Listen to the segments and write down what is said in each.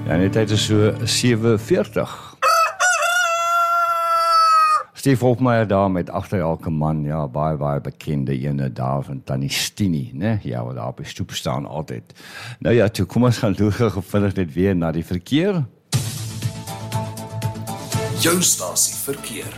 En die tyd is so 7:40. Steve Hofmeyer daar met agter elke man, ja, baie bekende ene daar van Tannie Stini, né? Ja, wat daar op die stoep staan altyd. Nou ja, toe kom ons gaan loer gevinnig net weer na die verkeer. Jou stasie verkeer.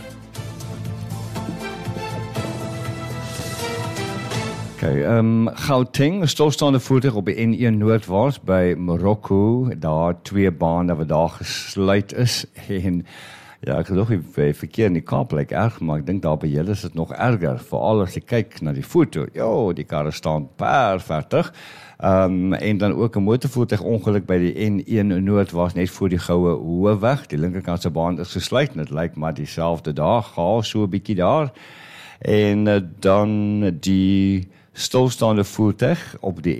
Gauteng, 'n stilstaande voertuig op die N1 noordwaarts by Marokko, daar 2 bane wat daar gesluit is, en ja, ek geloof die verkeer in die Kaap lyk erg, maar ek dink daar by julle is dit nog erger, veral as jy kyk na die foto, die karre staan perfectig, en dan ook 'n motorvoertuig ongeluk by die N1 noordwaarts net voor die Goue Hoofweg, die linkerkant se baan is gesluit, en dit lyk maar dieselfde dag, gaal so 'n bietjie daar, en dan die stilstaande voertuig op die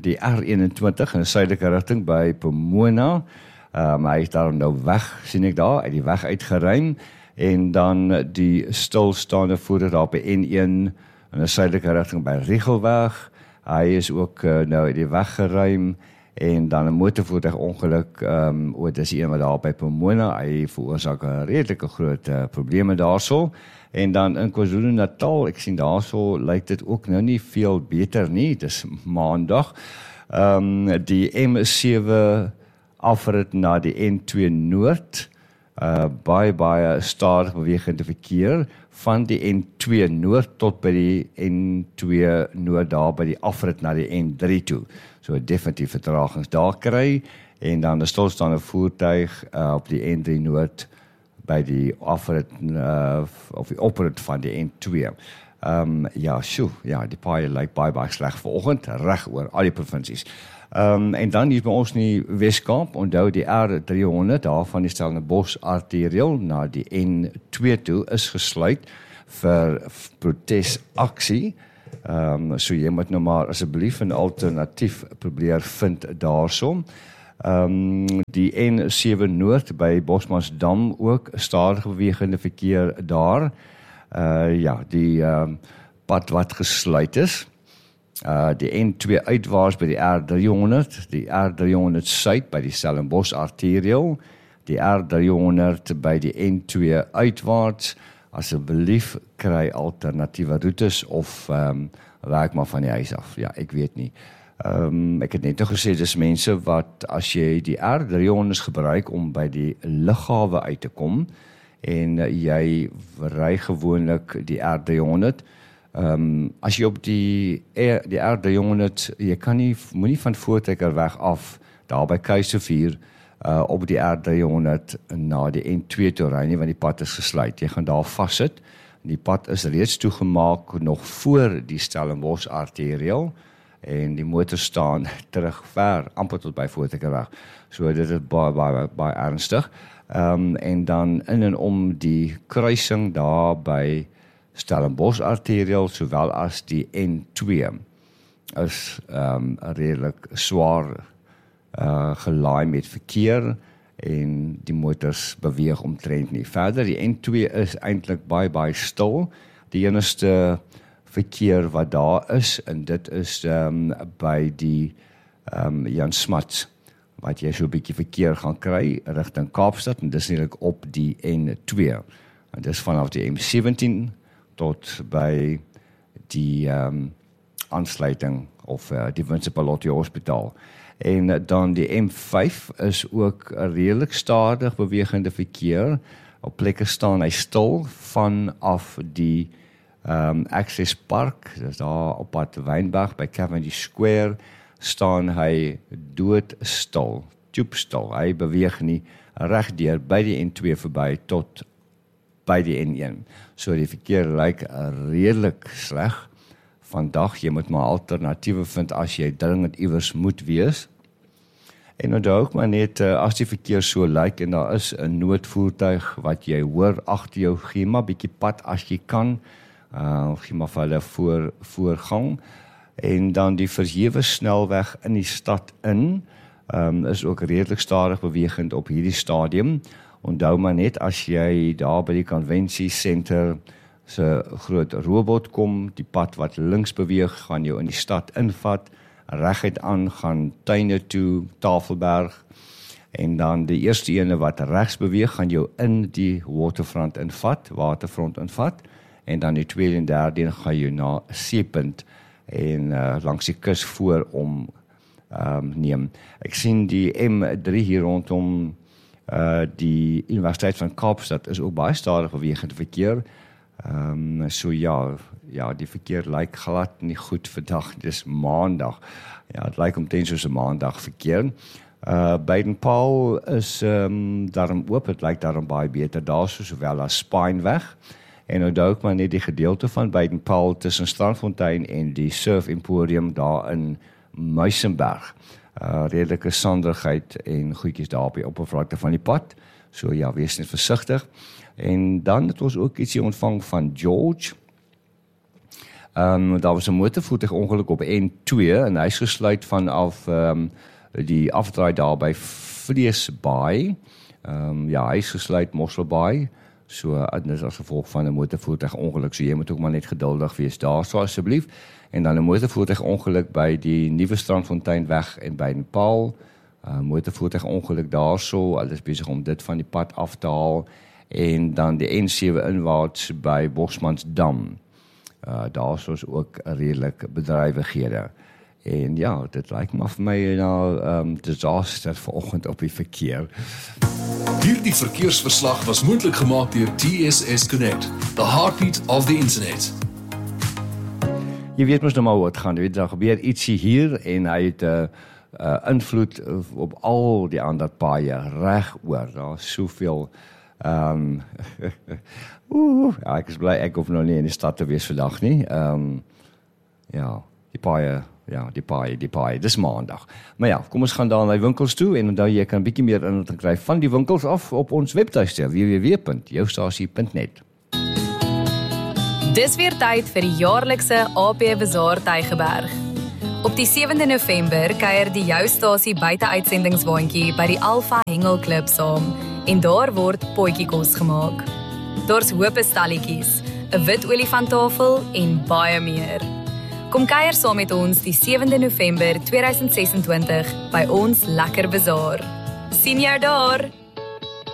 R21 in 'n suidelike rigting by Pomona. Hy is daar nou weg, sien ek daar, uit die weg uitgeruim, en dan die stilstaande voertuig daar op die N1 in 'n suidelike rigting by Riegelweg. Hy is ook nou uit die weg geruim, en dan 'n motorvoertuig ongeluk, dis die een wat daar by Pomona, hy veroorsaak 'n redelike groot probleme daarso. En dan in KwaZulu-Natal, ek sien daarso, lyk dit ook nou nie veel beter nie, dis maandag. Die M7 afrit na die N2 Noord, baie stadig bewegende verkeer, van die N2 Noord tot by die N2 Noord daar by die afrit na die N3 toe. So definitief vertragings daar kry, en dan 'n stilstaande voertuig op die N3 Noord by die afrit, of die oprit van die N2. Die paai lyk baie sleg vanoggend, reg oor al die provinsies. En dan hier by ons in die Weskaap, onthou die R300 daar van die Stellenbosch arterieel na die N2 toe is gesluit vir protesaksie. So jy moet nou maar asseblief 'n alternatief probeer vind daarso. Die N7 Noord by Bosmansdam ook stadig bewegende verkeer daar. Die pad wat gesluit is. Die N2 uitwaarts by die R300, die R300 suid by die Stellenbosch arterieel, die R300 by die N2 uitwaarts. Asseblief kry alternatiewe roetes of werk maar van die huis af. Ja, ek weet nie. Ek het net nou gesê, dis mense wat, as jy die R300 gebruik om by die lughawe uit te kom, en jy ry gewoonlik die R300, as jy op die R300, jy moenie van Voortrekkerweg af, daar by Keiservier, op die R300 na die N2 toe ry nie, want die pad is gesluit. Jy gaan daar vassit, die pad is reeds toegemaak nog voor die Stellenbosch arterieel, en die motor staan terug ver, amper tot by Voortrekkerweg. So dit is baie ernstig. En dan in en om die kruising daar by Stellenbosch arterieel, sowel as die N2, is redelik swaar gelaai met verkeer, en die motors beweeg omtrent nie. Verder, die N2 is eintlik baie stil. Die enigste verkeer wat daar is, en dit is by die Jan Smuts, wat jy so 'n bietjie verkeer gaan kry rigting Kaapstad, en dis eintlik op die N2. En dis vanaf die M17 tot by die aansluiting of die Winterpalotti Hospitaal. En dan die M5 is ook 'n redelik stadig bewegende verkeer. Op plekke staan hy stil vanaf die Access Park, dis daar op pad Wynberg by Cavendish Square, staan hy doodstil, toepstil. Hy beweeg nie regdeur by die N2 verby tot by die N1. So die verkeer lyk redelik sleg. Vandag, jy moet maar alternatiewe vind as jy dringend iewers moet wees. En onthou ook maar net, as die verkeer so lyk, en daar is 'n noodvoertuig wat jy hoor agter jou, gee maar bietjie pad as jy kan, gee maar vir hulle voorgang. En dan die verhewe snelweg in die stad in, is ook redelik stadig bewegend op hierdie stadium. Onthou maar net, as jy daar by die konvensiesenter se groot robot kom, die pad wat links beweeg, gaan jou in die stad invat, reguit aan, gaan Tuine toe, Tafelberg, En dan die eerste ene wat regs beweeg, gaan jou in die waterfront waterfront invat, en dan die tweede en derde een gaan jou na 'n seepunt en langs die kus voor om neem. Ek sien die M3 hier rondom die Universiteit van Kaapstad is ook baie stadig bewegende verkeer. So ja, die verkeer lyk glad nie goed vandag, dis maandag. Ja, het lyk omtrent soos 'n maandag verkeer. Baden-Powell is daarom oop, het lyk daarom baie beter daar, sowel as Spynweg. En onthou ook maar net die gedeelte van Baden-Powell tussen Strandfontein en die Surf Emporium daar in Muizenberg. Redelike sandigheid en goedjies daar op die oppervlakte van die pad. So ja, wees net versigtig. En dan het ons ook ietsie ontvang van George. Daar was 'n motorvoertuigongeluk op N2 en hy is gesluit vanaf die afdraai daar by Vreesbaai. Hy is gesluit Mosselbaai. So dis as gevolg van 'n motorvoertuigongeluk. So jy moet ook maar net geduldig wees daar, so asseblief. En dan 'n motorvoertuigongeluk by die Nuwe Strandfonteinweg in Baden-Powell. Motorvoertuigongeluk daarso, hulle is besig om dit van die pad af te haal. En dan die N7 inwaarts by Bosmansdam. Daarso is ook redelik bedrywighede. En ja, dit lyk maar vir my na disaster vanoggend op die verkeer. Hierdie verkeersverslag was moontlik gemaak deur TSS Connect, the heartbeat of the internet. Jy weet mos nou maar hoe het gaan, jy weet, daar gebeur ietsie hier en hy het invloed op al die ander paaie reg oor. Daar is soveel ek is bly ek hoef nou nie in die stad te wees vandag nie. Die paaie, dis maandag. Maar ja, kom ons gaan daar na die winkels toe en onthou jy kan 'n bietjie meer inligting kry van die winkels af op ons webtuiste www.joustasie.net. Dis weer tyd vir die jaarlikse AP Bazaar Tygerberg. Op die 7de November kuier die Joustasie buite-uitsendingswaandjie by die Alpha Hengelklub saam en daar word potjiekos gemaak. Daar's hoop stalletjies, 'n wit olifanttafel en baie meer. Kom kuier saam met ons die 7de November 2026 by ons lekker bazaar. Sien jou daar!